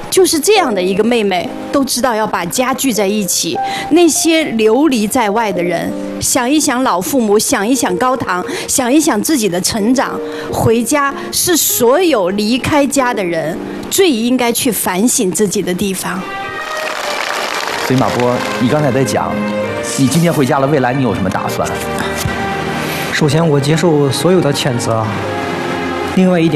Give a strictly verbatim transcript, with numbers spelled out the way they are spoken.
就是这样的一个妹妹，都知道要把家聚在一起。那些流离在外的人，想一想老父母，想一想高堂，想一想自己的成长，回家是所有离开家的人最应该去反省自己的地方。 所以马波，你刚才在讲，你今天回家了，未来你有什么打算？ 首先，我接受所有的谴责。另外一点。